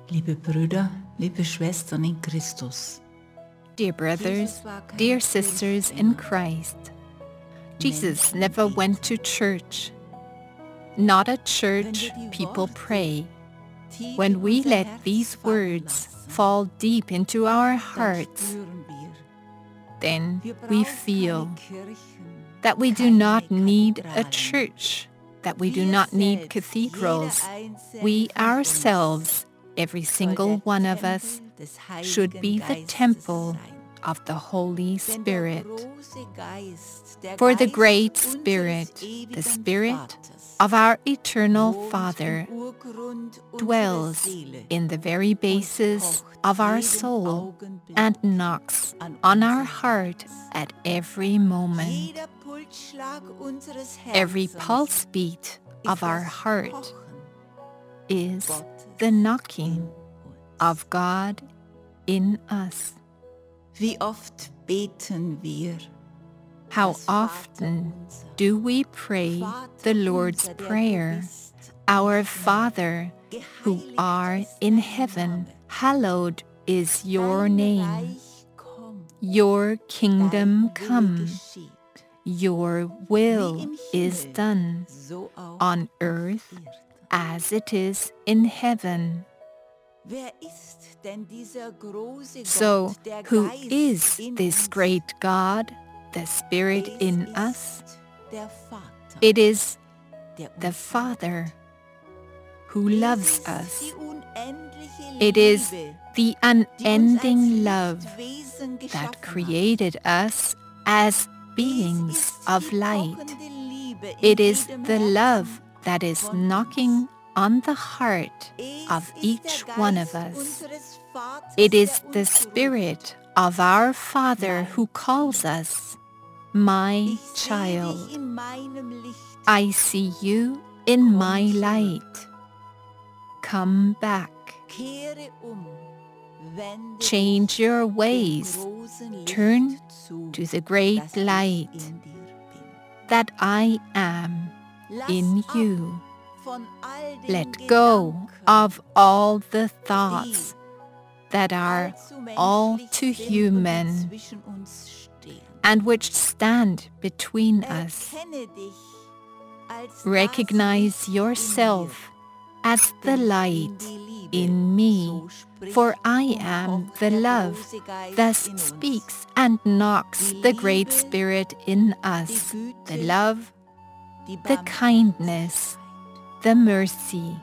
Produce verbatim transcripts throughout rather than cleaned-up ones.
Liebe Brüder, liebe Schwestern in Christus. Dear brothers, dear sisters in Christ, Jesus never went to church. Not at church people pray. When we let these words fall deep into our hearts, then we feel that we do not need a church, that we do not need cathedrals. We ourselves, every single one of us, should be the temple of the Holy Spirit. For the great Spirit, the Spirit of our eternal Father, dwells in the very basis of our soul and knocks on our heart at every moment. Every pulse beat of our heart is the knocking of God in us. Wie oft beten wir? How often do we pray the Lord's Prayer? Our Father, who art in heaven, hallowed is your name. Your kingdom come. Your will is done on earth as it is in heaven. So, who is this great God, the Spirit in us? It is the Father who loves us. It is the unending love that created us as beings of light. It is the love that is knocking on the heart of each one of us. It is the Spirit of our Father who calls us, my child. I see you in my light. Come back. Change your ways. Turn to the great light that I am in you. Let go of all the thoughts that are all too human and which stand between us. Recognize yourself as the light in me, for I am the love. Thus speaks and knocks the great Spirit in us, the love, the kindness, the mercy.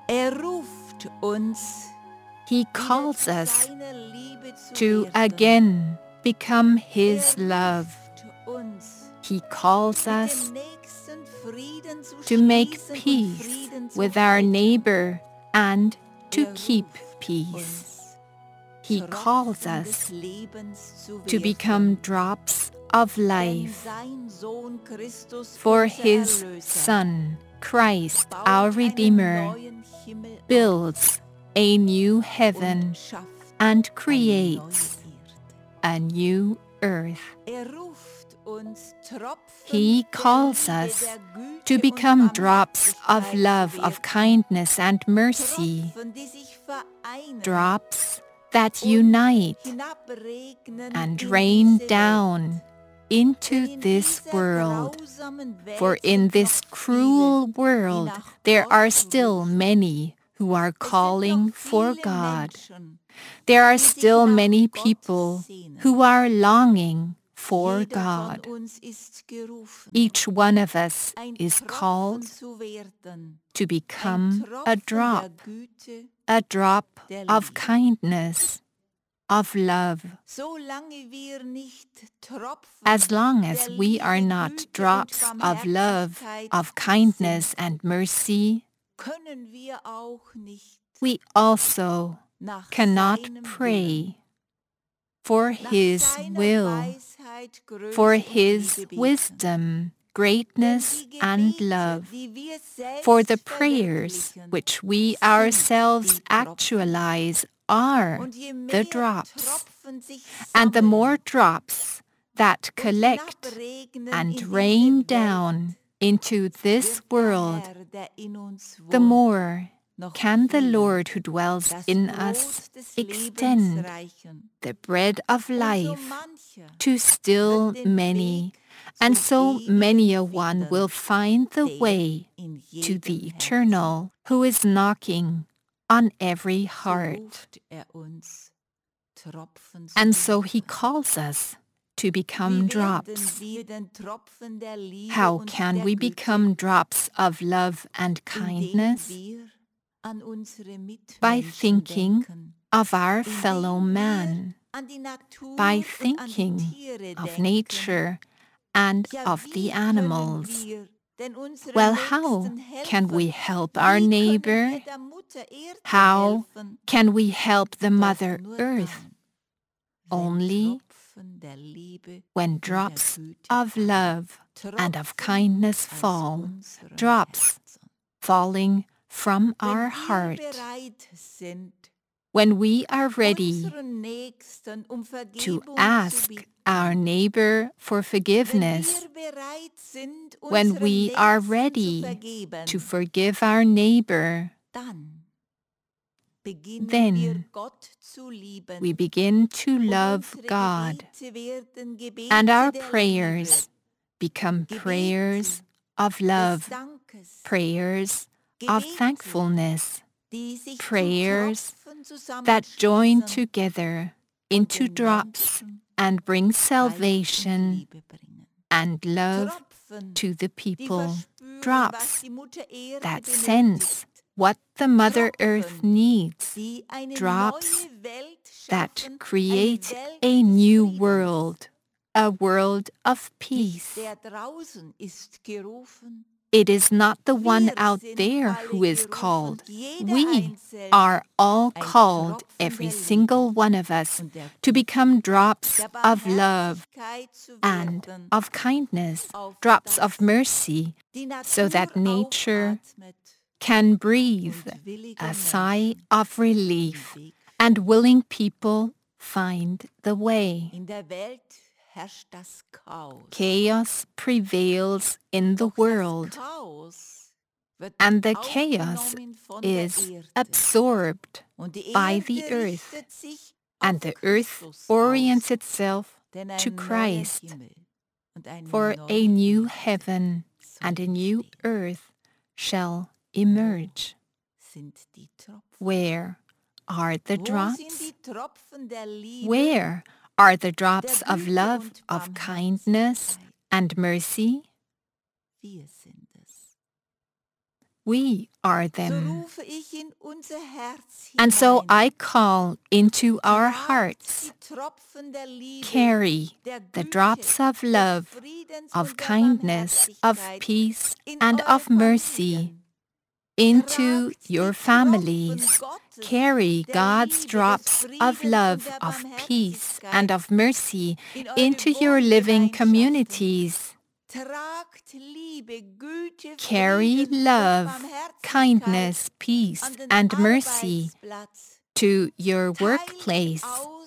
He calls us to again become His love. He calls us to make peace with our neighbor and to keep peace. He calls us to become drops of life. For His Son, Christ, our Redeemer, builds a new heaven and creates a new earth. He calls us to become drops of love, of kindness and mercy, drops that unite and rain down into this world. For in this cruel world there are still many who are calling for God. There are still many people who are longing for God. Each one of us is called to become a drop, a drop of kindness, of love. As long as we are not drops of love, of kindness and mercy, we also cannot pray for His will, for His wisdom, greatness and love, for the prayers which we ourselves actualize are the drops, and the more drops that collect and rain down into this world, the more can the Lord who dwells in us extend the bread of life to still many, and so many a one will find the way to the eternal, who is knocking on every heart. And so he calls us to become drops. How can we become drops of love and kindness? By thinking of our fellow man, by thinking of nature and of the animals. Well, how can we help our neighbor? How can we help the Mother Earth? Only when drops of love and of kindness fall, drops falling from our heart. When we are ready to ask our neighbor for forgiveness, when we are ready to forgive our neighbor, then we begin to love God, and our prayers become prayers of love, prayers of thankfulness, prayers that join together into drops and bring salvation and love to the people, drops that sense what the Mother Earth needs, drops that create a new world, a world of peace. It is not the one out there who is called. We are all called, every single one of us, to become drops of love and of kindness, drops of mercy, so that nature can breathe a sigh of relief and willing people find the way. Chaos prevails in the world, and the chaos is absorbed by the earth, and the earth orients itself to Christ, for a new heaven and a new earth shall emerge. Where are the drops? Where are the drops of love, of kindness and mercy? We are them. And so I call into our hearts, carry the drops of love, of kindness, of peace, and of mercy into your families. Carry God's drops of love, of peace, and of mercy into your living communities. Carry love, kindness, peace, and mercy to your workplace.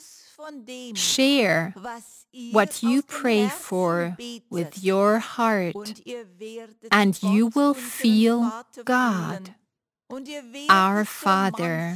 Share what you pray for with your heart, and you will feel God, our Father,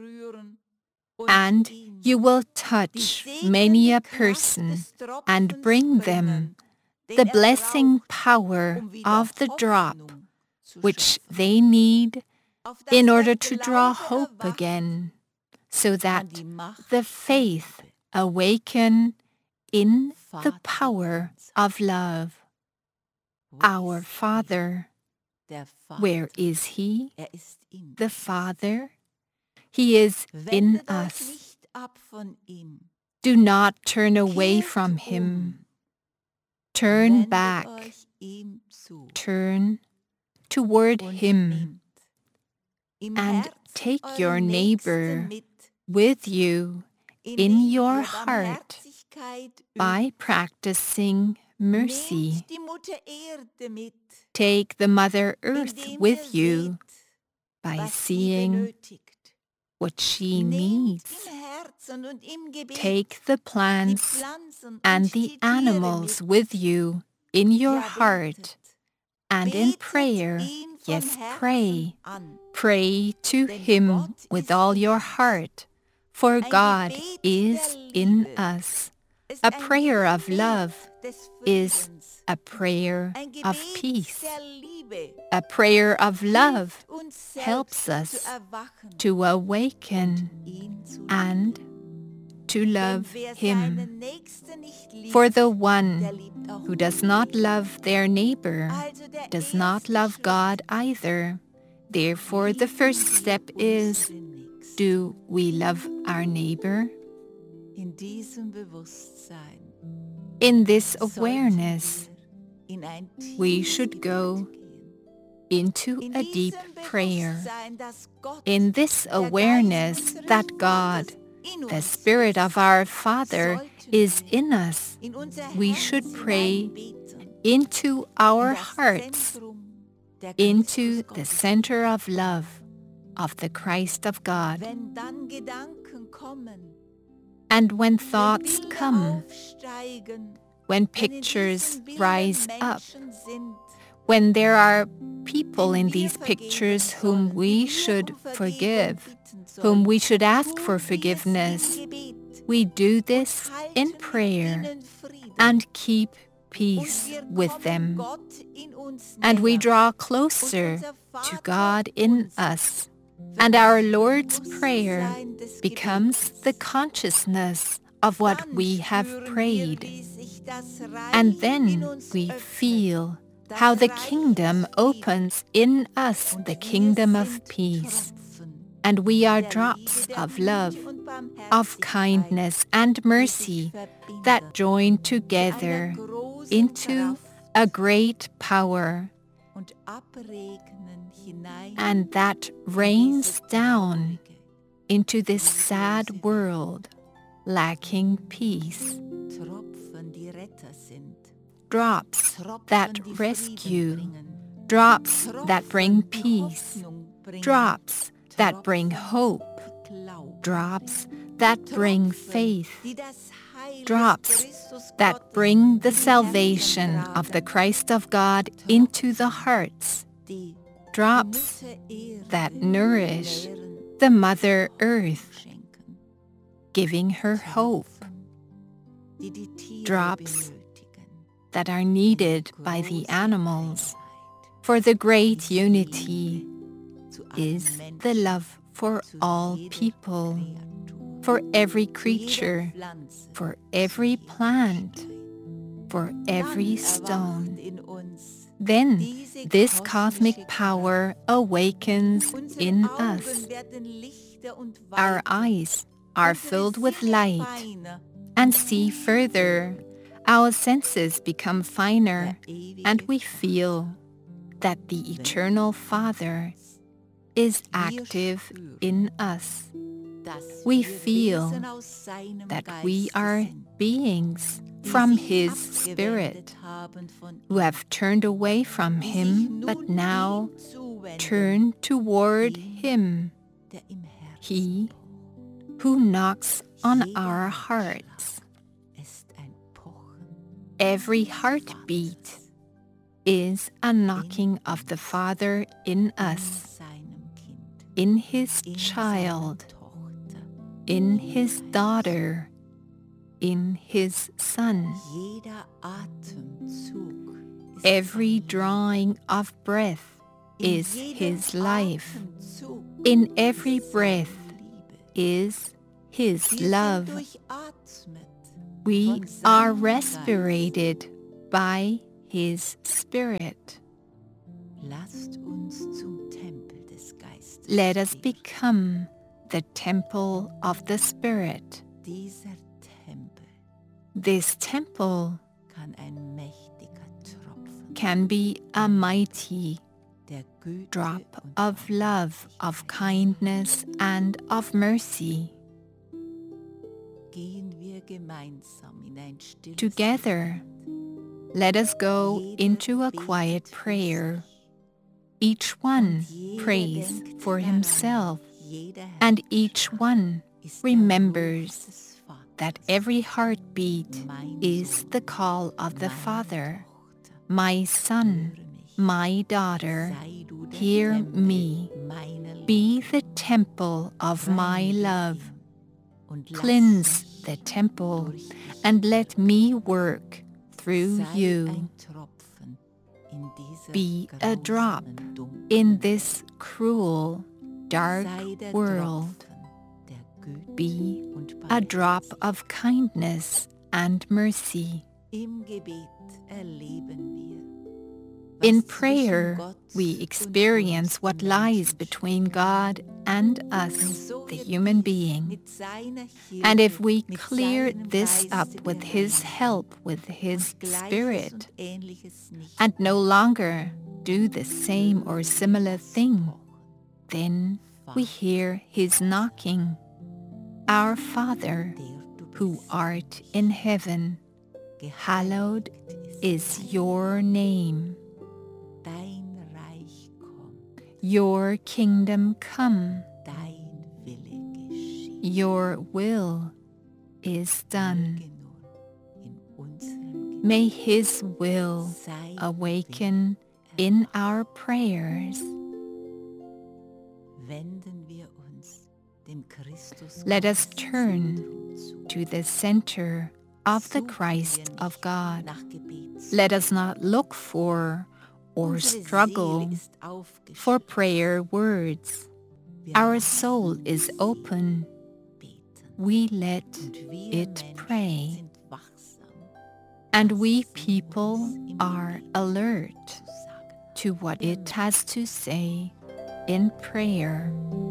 and you will touch many a person and bring them the blessing power of the drop which they need in order to draw hope again, so that the faith awaken in the power of love. Our Father, where is He? The Father? He is in us. Do not turn away from Him. Turn back. Turn toward Him. And take your neighbor with you in your heart by practicing mercy. Take the Mother Earth with you by seeing what she needs. Take the plants and the animals with you in your heart and in prayer Yes, pray. Pray to Him with all your heart, for God is in us. A prayer of love is a prayer of peace. A prayer of love helps us to awaken and to love Him. For the one who does not love their neighbor does not love God either. Therefore, the first step is, do we love our neighbor? In this awareness, we should go into a deep prayer. In this awareness that God, the Spirit of our Father, is in us, we should pray into our hearts, into the center of love of the Christ of God. And when thoughts come, when pictures rise up, when there are people in these pictures whom we should forgive, whom we should ask for forgiveness, we do this in prayer and keep peace with them. And we draw closer to God in us. And our Lord's Prayer becomes the consciousness of what we have prayed. And then we feel how the kingdom opens in us, the kingdom of peace. And we are drops of love, of kindness and mercy that join together into a great power, and that rains down into this sad world lacking peace. Drops that rescue, drops that bring peace, drops that bring hope, drops that bring faith, drops that bring the salvation of the Christ of God into the hearts, drops that nourish the Mother Earth, giving her hope, drops that are needed by the animals, for the great unity is the love for all people, for every creature, for every plant, for every stone. Then this cosmic power awakens in us. Our eyes are filled with light and see further. Our senses become finer, and we feel that the Eternal Father is active in us. We feel that we are beings from His Spirit, who have turned away from Him, but now turn toward Him, He who knocks on our hearts. Every heartbeat is a knocking of the Father in us, in His child, in His daughter, in His Son. Every drawing of breath is His life. In every breath is His love. We are respirated by His Spirit. Let us become the temple of the Spirit. This temple can be a mighty drop of love, of kindness, and of mercy. Together, let us go into a quiet prayer. Each one prays for himself, and each one remembers that every heartbeat is the call of the Father. My son, my daughter, sei du der hear Tempel me. meiner Be Liebe. the temple of my Reinige love. ihn und lass Cleanse mich the temple durch dich and let me work through sei you. ein Tropfen in dieser Be a drop grausamen, dunklen in this cruel, dark sei der world. Tropfen der Güte Be und a drop Barmherzigkeit. of kindness and mercy. Im Gebet erleben wir, In was zwischen prayer, Gott we und experience uns what Menschen lies steht. between God and Und us, so the wird human dies being. mit seiner And if Hilfe, we mit clear seinem this up Geiste with His bereinigt help, with His und Gleiches Spirit, und Ähnliches nicht and no mehr longer do the same or similar das thing, Pochen. then we Vater, hear His knocking. Our Father, der du who bist, art in heaven, hallowed geheiligt is dein your name. Dein Reich komm, Your kingdom come, dein Wille geschehe. your will is done. Möge nun in unserem May His will Gebet sein awaken Wille in erwachen. our prayers. Wenden wir uns dem Christus Let us Gottes turn Zentrum zu. to the center of the Suchen Christ wir of nicht God. nach Gebets. Let us not look for or Unsere struggle Seele ist for aufgeschlossen. prayer words. Wir Our lassen soul die is Seele open. beten. We let Und wir it Menschen pray. sind wachsam, And was we sie people uns im are Gebet alert zu sagen. to what it has to say in prayer.